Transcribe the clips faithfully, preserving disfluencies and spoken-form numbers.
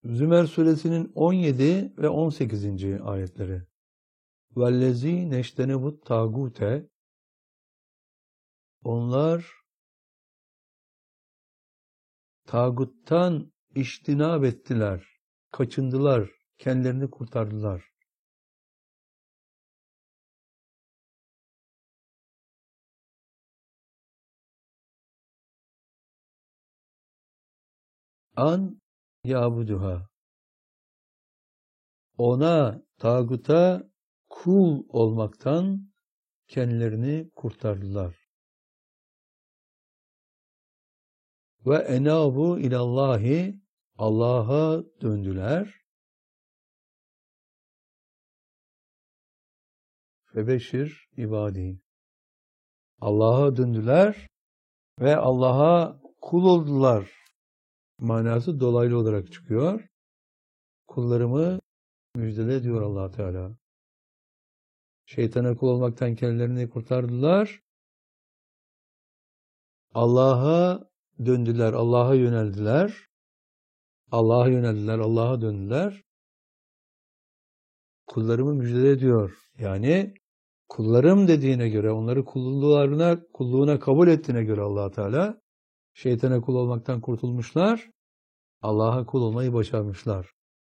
Zümer suresinin on yedi ve on sekizinci ayetleri. Vellezî neştenebut tâgûte. Onlar tağuttan iştinab ettiler, kaçındılar, kendilerini kurtardılar. An yabuduha. Ona, tağuta kul olmaktan kendilerini kurtardılar. Ve enabu ilallahi, Allah'a döndüler. Febeşir ibadi. Allah'a döndüler ve Allah'a kul oldular. Manası dolaylı olarak çıkıyor. Kullarımı müjdele diyor Allah Teala. Şeytana kul olmaktan kendilerini kurtardılar. Allah'a döndüler, Allah'a yöneldiler. Allah'a yöneldiler, Allah'a döndüler. Kullarımı müjdele diyor. Yani kullarım dediğine göre, onları kulluğuna, kulluğuna kabul ettiğine göre Allah Teala şeytana kul olmaktan kurtulmuşlar. Allah'a kul olmayı başarmışlar.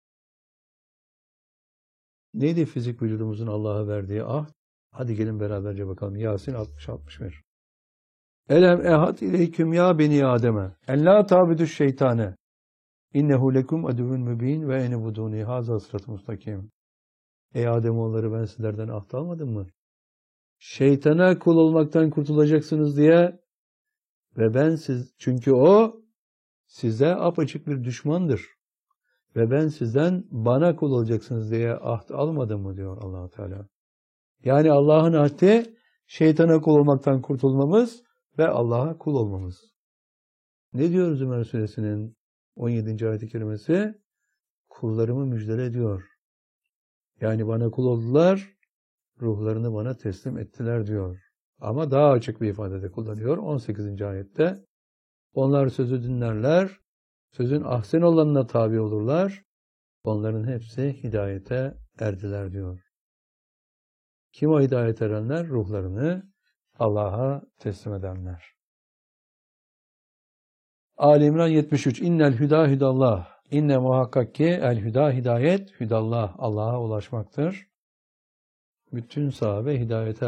Neydi fizik vücudumuzun Allah'a verdiği ahd? Hadi gelin beraberce bakalım. Yasin altmış altmış bir. Elem ehad ileyküm ya beni Adem'e en la tabidüş şeytane innehu lekum aduvun mübin ve enebuduni haza sırat-ı mustakim. Ey Ademoğulları, ben sizlerden ahd almadım mı? Şeytana kul olmaktan kurtulacaksınız diye ve ben siz, çünkü o size apaçık bir düşmandır. Ve ben sizden bana kul olacaksınız diye ahd almadım mı diyor Allah Teala. Yani Allah'ın ahdi şeytana kul olmaktan kurtulmamız ve Allah'a kul olmamız. Ne diyor Zümer suresinin on yedinci ayet-i kerimesi? Kullarımı müjdele ediyor. Yani bana kul oldular, ruhlarını bana teslim ettiler diyor. Ama daha açık bir ifadede kullanıyor on sekizinci ayette. Onlar sözü dinlerler, sözün ahsen olanına tabi olurlar. Onların hepsi hidayete erdiler diyor. Kim o hidayet erenler? Ruhlarını Allah'a teslim edenler. Ali İmran yetmiş üç. İnnel hüda hüdallah. İnne muhakkak ki el hüda hidayet hüdallah. Allah'a ulaşmaktır. Bütün sahabe hidayete